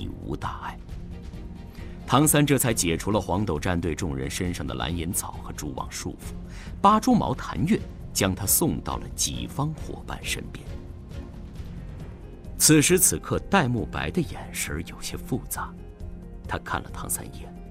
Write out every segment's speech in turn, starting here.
已无大碍。唐三这才解除了黄斗战队众人身上的蓝银草和蛛网束缚，八蛛毛谭月将他送到了己方伙伴身边。此时此刻，戴沐白的眼神有些复杂，他看了唐三一眼。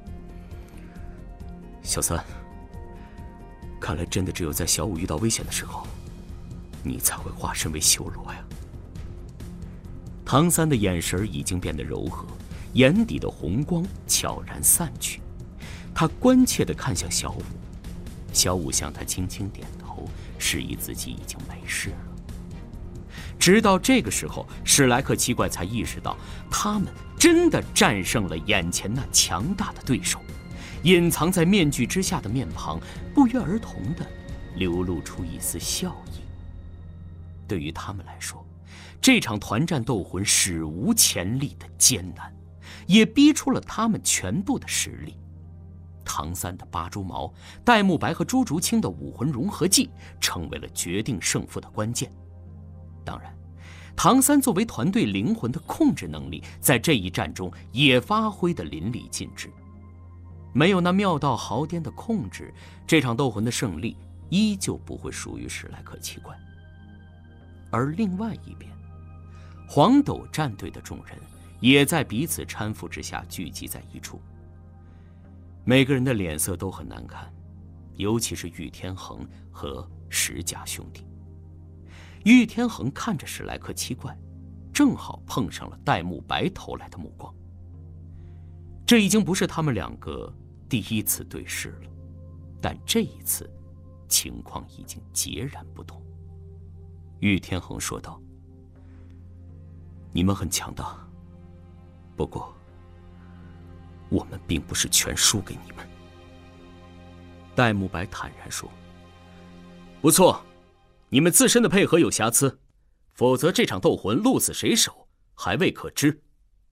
小三，看来真的只有在小五遇到危险的时候，你才会化身为修罗呀。唐三的眼神已经变得柔和，眼底的红光悄然散去。他关切地看向小五，小五向他轻轻点头，示意自己已经没事了。直到这个时候，史莱克七怪才意识到，他们真的战胜了眼前那强大的对手。隐藏在面具之下的面庞不约而同地流露出一丝笑意。对于他们来说，这场团战斗魂史无前例的艰难，也逼出了他们全部的实力。唐三的八蛛毛、戴沐白和朱竹清的武魂融合技成为了决定胜负的关键。当然，唐三作为团队灵魂的控制能力在这一战中也发挥得淋漓尽致。没有那妙到毫巅的控制，这场斗魂的胜利依旧不会属于史莱克七怪。而另外一边，黄斗战队的众人也在彼此搀扶之下聚集在一处。每个人的脸色都很难看，尤其是玉天恒和石家兄弟。玉天恒看着史莱克七怪，正好碰上了戴沐白投来的目光。这已经不是他们两个第一次对视了，但这一次情况已经截然不同。玉天恒说道：“你们很强大，不过我们并不是全输给你们。”戴沐白坦然说：“不错，你们自身的配合有瑕疵，否则这场斗魂鹿死谁手还未可知。”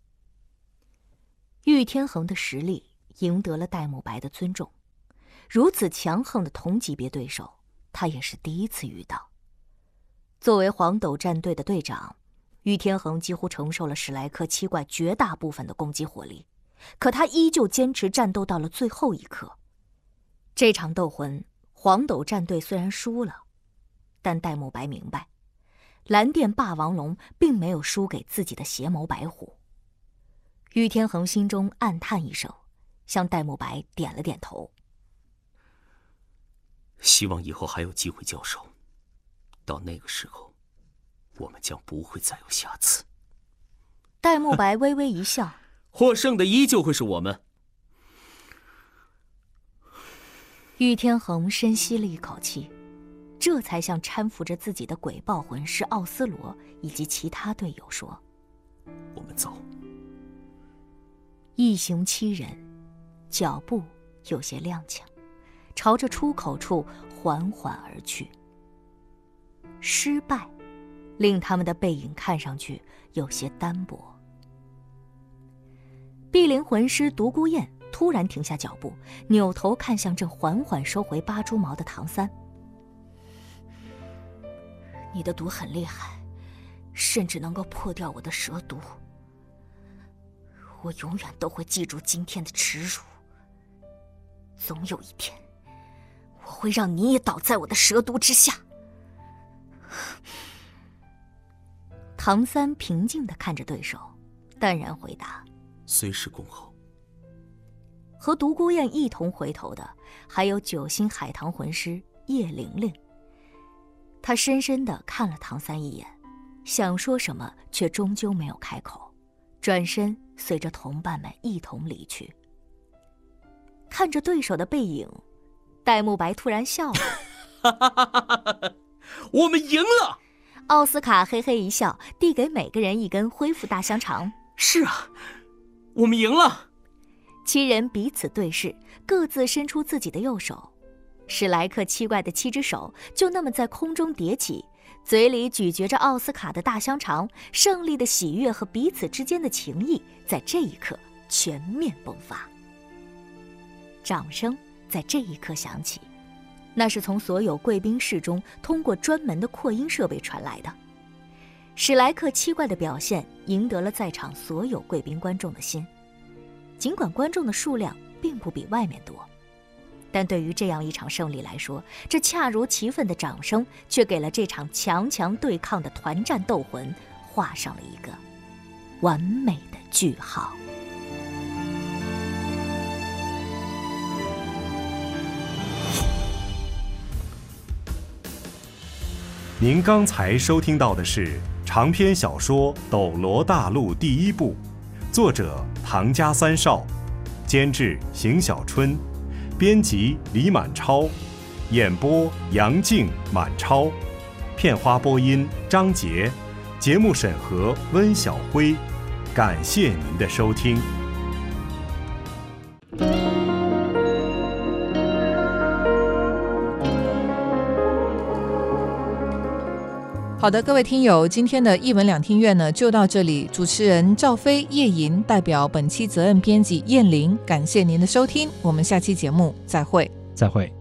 玉天恒的实力赢得了戴沐白的尊重，如此强横的同级别对手，他也是第一次遇到。作为黄斗战队的队长，玉天恒几乎承受了史莱克七怪绝大部分的攻击火力，可他依旧坚持战斗到了最后一刻。这场斗魂，黄斗战队虽然输了，但戴沐白明白，蓝电霸王龙并没有输给自己的邪眸白虎。玉天恒心中暗叹一声，向戴沐白点了点头。 希望以后还有机会交手，到那个时候，我们将不会再有瑕疵。 戴沐白微微一笑， 获胜的依旧会是我们。 玉天恒深吸了一口气，这才向搀扶着自己的鬼豹魂师奥斯罗以及其他队友说：“ 我们走。” 一行7人，脚步有些踉跄，朝着出口处缓缓而去。失败令他们的背影看上去有些单薄。碧灵魂师独孤雁突然停下脚步，扭头看向正缓缓收回八蛛毛的唐三：“你的毒很厉害，甚至能够破掉我的蛇毒。我永远都会记住今天的耻辱。总有一天，我会让你也倒在我的蛇毒之下。”唐三平静地看着对手，淡然回答：“ 随时恭候。” 和独孤雁一同回头的还有9星海棠魂师叶玲玲。他深深地看了唐三一眼，想说什么却终究没有开口，转身随着同伴们一同离去。看着对手的背影，戴沐白突然笑了：“ 我们赢了！” 奥斯卡嘿嘿一笑，递给每个人一根恢复大香肠。 “是啊，我们赢了。 ”7人彼此对视，各自伸出自己的右手。史莱克七怪的7只手就那么在空中叠起，嘴里咀嚼着奥斯卡的大香肠。胜利的喜悦和彼此之间的情谊在这一刻全面迸发。掌声在这一刻响起，那是从所有贵宾室中通过专门的扩音设备传来的。 史莱克7怪的表现赢得了在场所有贵宾观众的心。尽管观众的数量并不比外面多，但对于这样一场胜利来说，这恰如其分的掌声却给了这场强强对抗的团战斗魂画上了一个完美的句号。 您刚才收听到的是长篇小说《斗罗大陆》第1部，作者唐家三少，监制邢小春，编辑李满超，演播杨静、满超，片花播音张杰，节目审核温小辉。感谢您的收听。 好的，各位听友，今天的一文两听院呢就到这里。主持人赵飞、叶莹代表本期责任编辑燕玲，感谢您的收听，我们下期节目再会。 再会。